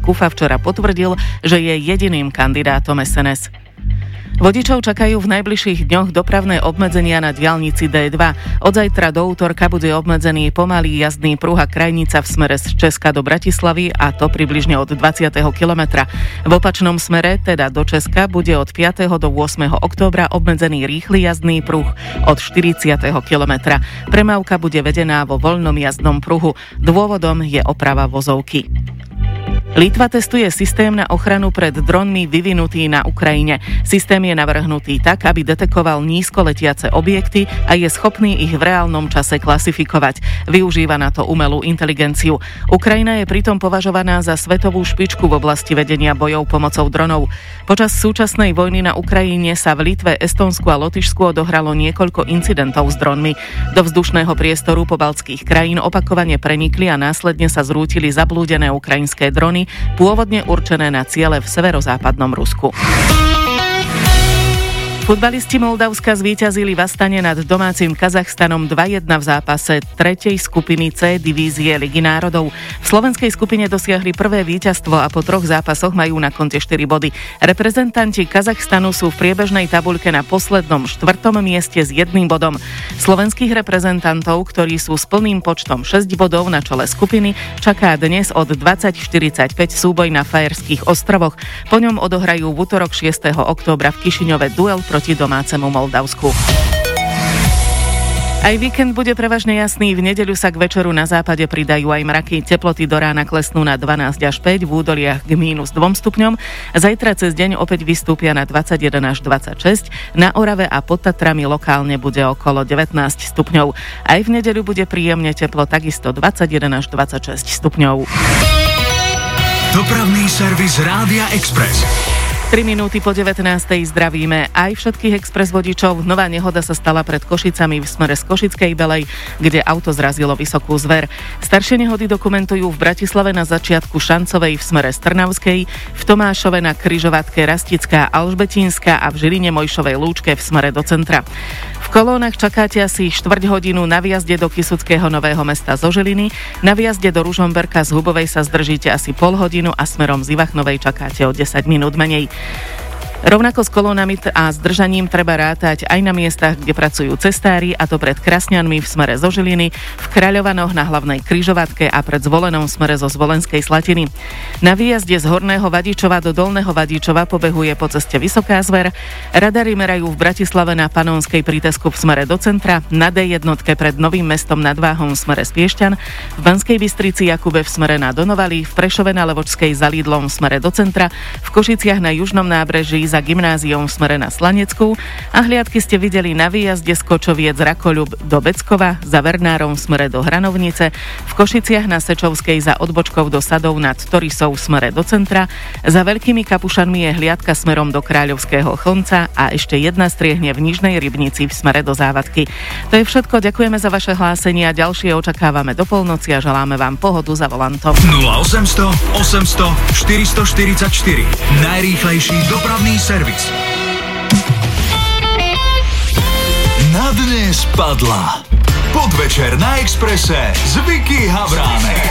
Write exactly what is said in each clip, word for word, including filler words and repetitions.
Kufa včera potvrdil, že je jediným kandidátom es en es. Vodičov čakajú v najbližších dňoch dopravné obmedzenia na diaľnici dé dva. Od zajtra do útorka bude obmedzený pomalý jazdný pruh a krajnica v smere z Česka do Bratislavy, a to približne od dvadsiateho kilometra. V opačnom smere, teda do Česka, bude od piateho do ôsmeho októbra obmedzený rýchly jazdný pruh od štyridsiateho kilometra. Premávka bude vedená vo voľnom jazdnom pruhu. Dôvodom je oprava vozovky. Litva testuje systém na ochranu pred dronmi vyvinutý na Ukrajine. Systém je navrhnutý tak, aby detekoval nízko letiace objekty a je schopný ich v reálnom čase klasifikovať. Využíva na to umelú inteligenciu. Ukrajina je pritom považovaná za svetovú špičku v oblasti vedenia bojov pomocou dronov. Počas súčasnej vojny na Ukrajine sa v Litve, Estonsku a Lotyšsku odohralo niekoľko incidentov s dronmi. Do vzdušného priestoru pobaltských krajín opakovane prenikli a následne sa zrútili zablúdené ukrajinské drony, pôvodne určené na ciele v severozápadnom Rusku. Futbalisti Moldavska zvíťazili v Astane nad domácim Kazachstanom dva jedna v zápase tretej skupiny C divízie Ligy národov. V slovenskej skupine dosiahli prvé víťazstvo a po troch zápasoch majú na konte štyri body. Reprezentanti Kazachstanu sú v priebežnej tabuľke na poslednom štvrtom mieste s jedným bodom. Slovenských reprezentantov, ktorí sú s plným počtom šesť bodov na čele skupiny, čaká dnes od dvadsať štyridsaťpäť súboj na Fajerských ostrovoch. Po ňom odohrajú v utorok šiesteho októbra v Kišiňove duel proti domácemu Moldavsku. Aj víkend bude prevažne jasný, v nedeľu sa k večeru na západe pridajú aj mraky. Teploty do rána klesnú na dvanásť až päť, v údoliach k mínus dvom stupňom. Zajtra cez deň opäť vystúpia na dvadsaťjeden až dvadsaťšesť, na Orave a pod Tatrami lokálne bude okolo devätnásť stupňov. Aj v nedeľu bude príjemne teplo, takisto dvadsaťjeden až dvadsaťšesť stupňov. Dopravný servis Rádia Express. tri minúty po devätnástej zdravíme aj všetkých expres vodičov. Nová nehoda sa stala pred Košicami v smere z Košickej Belej, kde auto zrazilo vysokú zver. Staršie nehody dokumentujú v Bratislave na začiatku Šancovej v smere z Trnavskej, v Tomášove na križovatke Rastická Alžbetínska a v Žiline Mojšovej lúčke v smere do centra. V kolónach čakáte asi štvrť hodinu na výjazde do Kysuckého Nového Mesta zo Žiliny, na výjazde do Ružomberka z Hubovej sa zdržíte asi pol hodinu a smerom z Ivachnovej čakáte o desať minút menej. Rovnako s kolónami a zdržaním treba rátať aj na miestach, kde pracujú cestári, a to pred Krasňanmi v smere zo Žiliny, v Kráľovanoch na hlavnej križovatke a pred Zvolenom v smere zo Zvolenskej Slatiny. Na výjazde z Horného Vadičova do Dolného Vadičova pobehuje po ceste Vysoká Zver. Radary merajú v Bratislave na Panonskej prítesku v smere do centra, na dé jedna pred Novým Mestom nad Váhom v smere z Piešťan, v Banskej Bystrici Jakube v smere na Donovali, v Prešove na Levočskej za Lidlom v smere do centra, v Košiciach na Južnom nábreží za gymnáziom v smere na Slanecku a hliadky ste videli na výjazde z Kočoviec Rakoľub do Beckova, za Vernárom v smere do Hranovnice, v Košiciach na Sečovskej za odbočkou do Sadov nad Torisou v smere do centra, za Veľkými Kapušanmi je hliadka smerom do Kráľovského Chonca a ešte jedna striehne v Nižnej Rybnici v smere do Závadky. To je všetko, ďakujeme za vaše hlásenia, ďalšie očakávame do polnoci a želáme vám pohodu za volantom. nula osemsto osemsto štyristoštyridsaťštyri. Najrýchlejší dopravný servis. Na dnes padla Podvečer na Expresse s Vicky Havránek.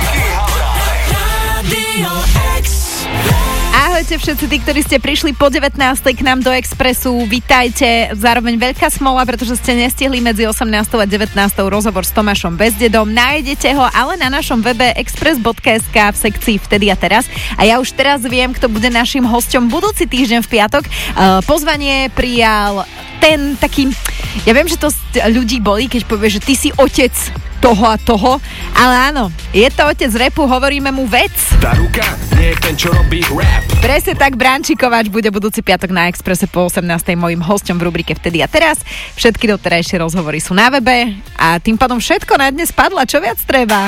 Ahojte všetci tí, ktorí ste prišli po devätnástej k nám do Expressu, vitajte. Zároveň veľká smola, pretože ste nestihli medzi osemnástou a devätnástou rozhovor s Tomášom Bezdedom. Nájdete ho ale na našom webe express bodka es ká v sekcii Vtedy a teraz. A ja už teraz viem, kto bude našim hosťom budúci týždeň v piatok. Pozvanie prijal ten taký, ja viem, že to ľudí bolí, keď povie, že ty si otec toho a toho, ale áno, je to otec rapu, hovoríme mu vec. Tá ruka nie je ten, čo robí rap. Presne tak, Branči Kováč bude budúci piatok na Expresse po osemnástej mojím hosťom v rubrike Vtedy a teraz. Všetky doterajšie rozhovory sú na webe a tým pádom všetko na dnes padla, čo viac treba.